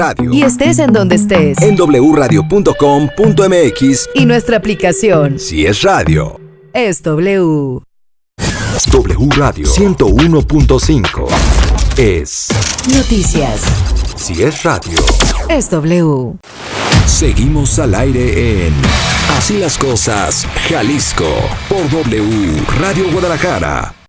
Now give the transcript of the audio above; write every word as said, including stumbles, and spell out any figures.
Radio. Y estés en donde estés. En w radio punto com punto m x y nuestra aplicación. Si es radio. Es W. W Radio ciento uno punto cinco. Es noticias. Si es radio. Es W. Seguimos al aire en Así las Cosas, Jalisco, por W Radio Guadalajara.